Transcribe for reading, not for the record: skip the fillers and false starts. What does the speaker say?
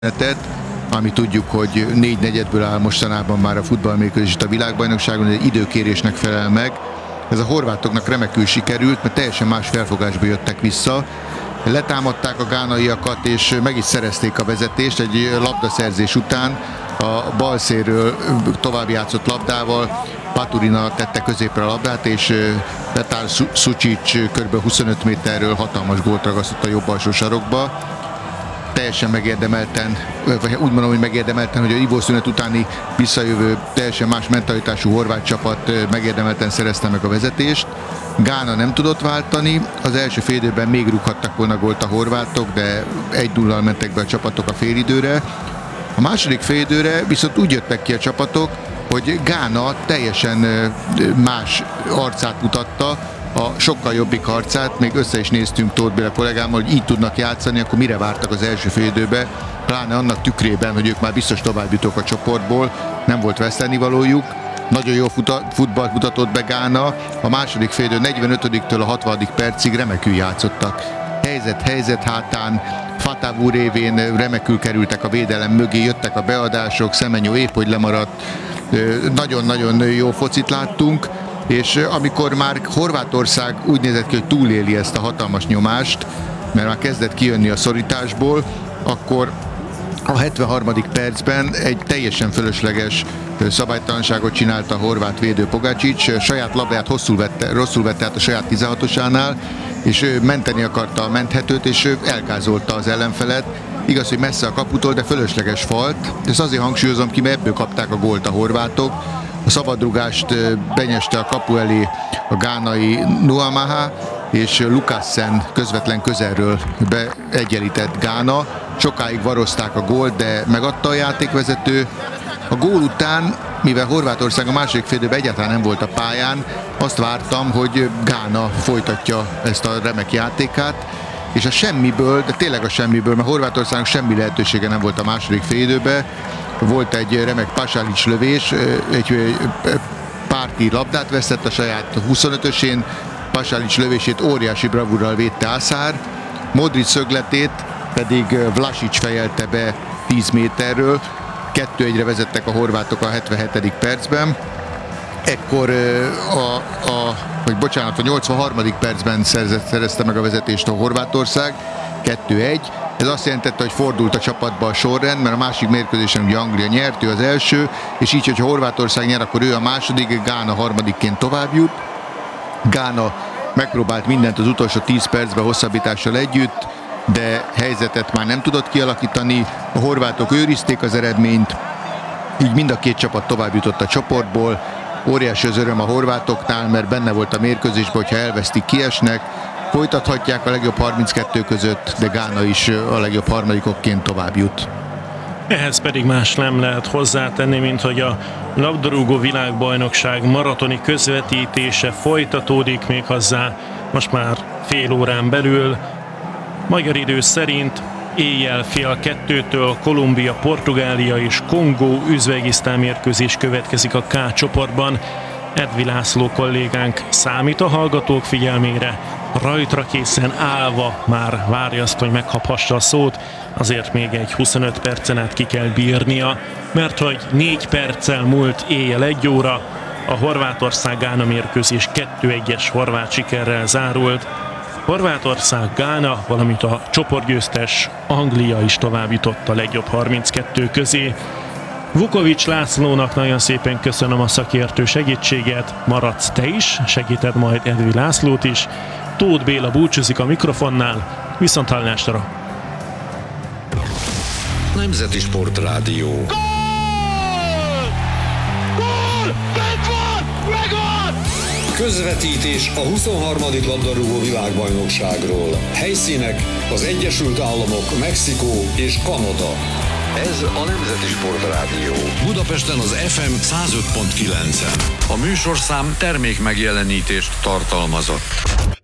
ami tudjuk, hogy 4 negyedből áll mostanában már a futballmérkőzés a világbajnokságon, egy időkérésnek felel meg. Ez a horvátoknak remekül sikerült, mert teljesen más felfogásba jöttek vissza. Letámadták a gánaiakat, és meg is szerezték a vezetést egy labdaszerzés után. A bal szélről tovább játszott labdával Paturina tette középre a labdát, és Petar Sucic kb. 25 méterről hatalmas gólt ragasztott a jobb alsó sarokba. Teljesen megérdemelten, vagy úgy mondom, hogy megérdemelten, hogy a ivószünet utáni visszajövő, teljesen más mentalitású horvát csapat megérdemelten szerezte meg a vezetést. Gána nem tudott váltani, az első fél időben még rúghattak volna gólt a horvátok, de 1-0-al mentek be a csapatok a félidőre. A második félidőre viszont úgy jöttek ki a csapatok, hogy Gána teljesen más arcát mutatta, a sokkal jobbik arcát, még össze is néztünk Tóth Béla kollégámmal, hogy így tudnak játszani, akkor mire vártak az első félidőbe, pláne annak tükrében, hogy ők már biztos továbbjutók a csoportból, nem volt vesztenivalójuk. Nagyon jó futballt mutatott be Gána, a második félidő 45-től a 60. percig remekül játszottak. Helyzet hátán, Fatavu révén remekül kerültek a védelem mögé, jöttek a beadások, Semenyo épp hogy lemaradt, nagyon-nagyon jó focit láttunk, és amikor már Horvátország úgy nézett ki, hogy túléli ezt a hatalmas nyomást, mert már kezdett kijönni a szorításból, akkor a 73. percben egy teljesen fölösleges szabálytalanságot csinált a horvát védő Pogačić, saját labdáját rosszul vette át a saját 16-osánál, és menteni akarta a menthetőt, és elgázolta az ellenfelet. Igaz, hogy messze a kaputól, de fölösleges falt. Ezt azért hangsúlyozom ki, mert ebből kapták a gólt a horvátok. A szabadrugást benyeste a kapu elé a gánai Nuamaha, és Lukassen közvetlen közelről beegyenlített Gána. Sokáig varozták a gólt, de megadta a játékvezető. A gól után, mivel Horvátország a második félidőben egyáltalán nem volt a pályán, azt vártam, hogy Gána folytatja ezt a remek játékát, és a semmiből, de tényleg a semmiből, mert Horvátországnak semmi lehetősége nem volt a második félidőben. Volt egy remek Pasalic lövés, egy párti labdát vesztett a saját 25-ösén, Pasalic lövését óriási bravúrral védte Asár, Modric szögletét pedig Vlasic fejelte be 10 méterről, 2-1-re vezettek a horvátok a 77. percben. Ekkor a 83. percben szerezte meg a vezetést a Horvátország, 2-1. Ez azt jelentette, hogy fordult a csapatba a sorrend, mert a másik mérkőzésen ugye Anglia nyert, ő az első, és így, hogyha Horvátország nyer, akkor ő a második, Gána harmadikként tovább jut. Gána megpróbált mindent az utolsó 10 percben hosszabbítással együtt, de helyzetet már nem tudott kialakítani. A horvátok őrizték az eredményt, így mind a két csapat tovább jutott a csoportból. Óriási az öröm a horvátoknál, mert benne volt a mérkőzésben, hogyha elvesztik, kiesnek. Folytathatják a legjobb 32 között, de Gána is a legjobb harmadikokként tovább jut. Ehhez pedig más nem lehet hozzátenni, mint hogy a labdarúgó világbajnokság maratoni közvetítése folytatódik, méghozzá most már fél órán belül. Magyar idő szerint éjjel 1:30 Kolumbia, Portugália és Kongó, Üzbegisztán mérkőzés következik a K csoportban. Edvi László kollégánk számít a hallgatók figyelmére, rajtra készen állva már várja azt, hogy megkaphassa a szót, azért még egy 25 percen át ki kell bírnia, mert hogy 4 perccel múlt éjjel 1 óra, a Horvátország-Gána mérkőzés 2-1-es horvát sikerrel zárult. Horvátország-Gána, valamint a csoportgyőztes Anglia is tovább jutott a legjobb 32 közé. Vukovics Lászlónak nagyon szépen köszönöm a szakértő segítséget, maradsz te is, segíted majd Edvi Lászlót is. Tóth Béla búcsúzik a mikrofonnál, viszonthallásra! Nemzeti Sportrádió. Gól! Gól! Bent van! Megvan! Közvetítés a 23. labdarúgó világbajnokságról. Helyszínek az Egyesült Államok, Mexikó és Kanada. Ez a Nemzeti Sportrádió. Budapesten az FM 105.9-en. A műsorszám termék megjelenítést tartalmazott.